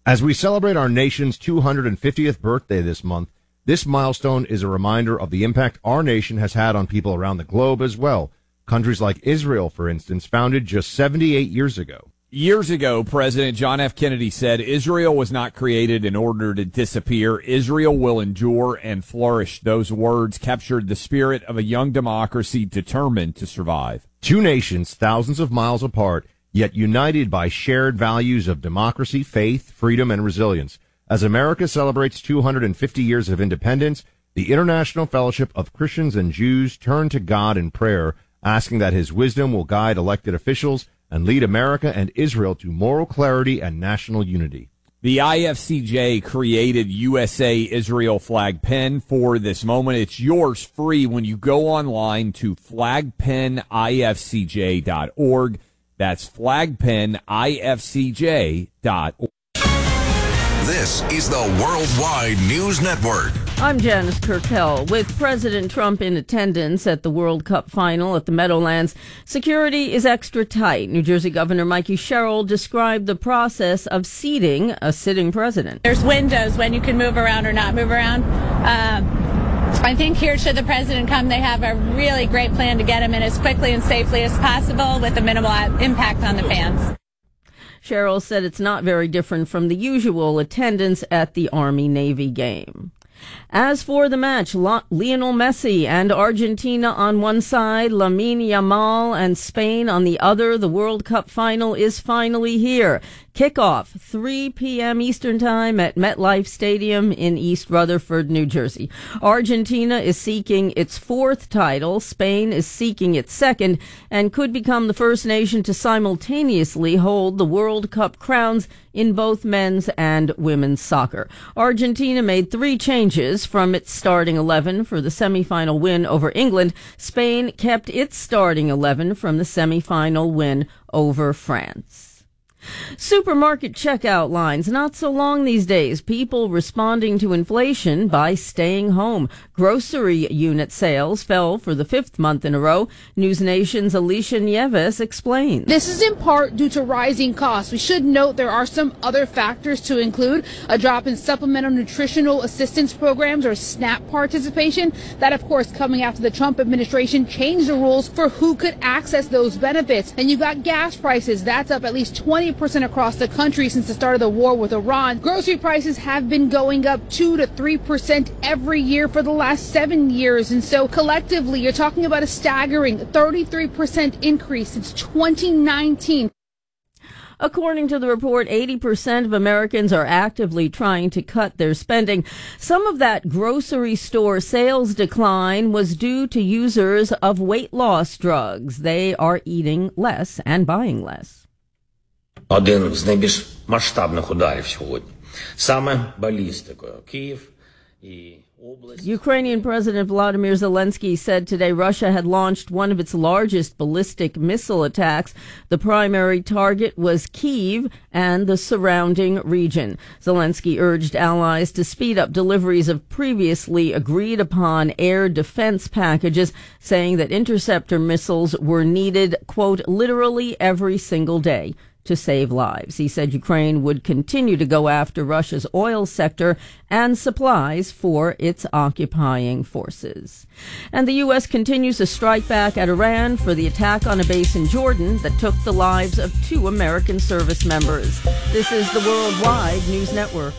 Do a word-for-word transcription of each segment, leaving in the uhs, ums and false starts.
As we celebrate our nation's two hundred fiftieth birthday this month, this milestone is a reminder of the impact our nation has had on people around the globe as well. Countries like Israel, for instance, founded just seventy-eight years ago. Years ago, President John F. Kennedy said Israel was not created in order to disappear. Israel will endure and flourish. Those words captured the spirit of a young democracy determined to survive. Two nations thousands of miles apart, yet united by shared values of democracy, faith, freedom, and resilience. As America celebrates two hundred fifty years of independence, the International Fellowship of Christians and Jews turn to God in prayer, asking that his wisdom will guide elected officials and lead America and Israel to moral clarity and national unity. The I F C J created U S A Israel flag pin for this moment. It's yours free when you go online to flag pin I F C J dot org. That's flag pin I F C J dot org. This is the Worldwide News Network. I'm Janice Kirkell. With President Trump in attendance at the World Cup final at the Meadowlands, security is extra tight. New Jersey Governor Mikey Sherrill described the process of seating a sitting president. There's windows when you can move around or not move around. Um, I think here, should the president come, they have a really great plan to get him in as quickly and safely as possible with a minimal impact on the fans. Sherrill said it's not very different from the usual attendance at the Army-Navy game. As for the match, Lionel Messi and Argentina on one side, Lamine Yamal and Spain on the other. The World Cup final is finally here. Kickoff, three p.m. Eastern Time at MetLife Stadium in East Rutherford, New Jersey. Argentina is seeking its fourth title. Spain is seeking its second and could become the first nation to simultaneously hold the World Cup crowns in both men's and women's soccer. Argentina made three changes from its starting eleven for the semifinal win over England. Spain kept its starting eleven from the semifinal win over France. Supermarket checkout lines, not so long these days. People responding to inflation by staying home. Grocery unit sales fell for the fifth month in a row. News Nation's Alicia Nieves explains. This is in part due to rising costs. We should note there are some other factors to include: a drop in supplemental nutritional assistance programs, or SNAP participation. That, of course, coming after the Trump administration changed the rules for who could access those benefits. And you've got gas prices. That's up at least twenty percent across the country since the start of the war with Iran. Grocery prices have been going up two to three percent every year for the last seven years. And so collectively, you're talking about a staggering thirty-three percent increase since twenty nineteen. According to the report, eighty percent of Americans are actively trying to cut their spending. Some of that grocery store sales decline was due to users of weight loss drugs. They are eating less and buying less. Один з найбільш масштабних ударів сьогодні. Саме балістикою. Київ і область. Ukrainian President Volodymyr Zelensky said today Russia had launched one of its largest ballistic missile attacks. The primary target was Kyiv and the surrounding region. Zelensky urged allies to speed up deliveries of previously agreed upon air defense packages, saying that interceptor missiles were needed, quote, literally every single day to save lives. He said Ukraine would continue to go after Russia's oil sector and supplies for its occupying forces. And the U S continues to strike back at Iran for the attack on a base in Jordan that took the lives of two American service members. This is the Worldwide News Network.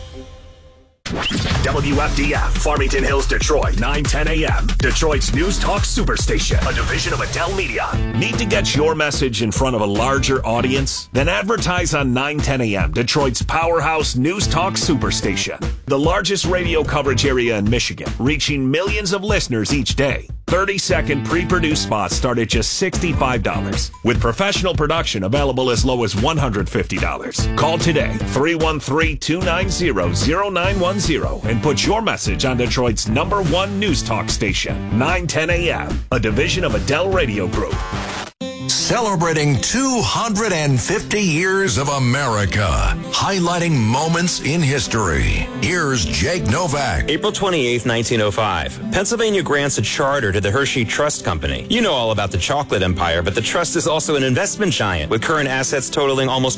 W F D F, Farmington Hills, Detroit, nine ten a.m. Detroit's News Talk Superstation, a division of Adele Media. Need to get your message in front of a larger audience? Then advertise on nine ten a.m. Detroit's powerhouse News Talk Superstation, the largest radio coverage area in Michigan, reaching millions of listeners each day. thirty-second pre-produced spots start at just sixty-five dollars, with professional production available as low as one hundred fifty dollars. Call today, three one three, two nine zero, zero nine one zero, and put your message on Detroit's number one news talk station, nine ten a.m., a division of Adele Radio Group. Celebrating two hundred fifty years of America, highlighting moments in history. Here's Jake Novak. April twenty-eighth, nineteen oh five. Pennsylvania grants a charter to the Hershey Trust Company. You know all about the chocolate empire, but the trust is also an investment giant with current assets totaling almost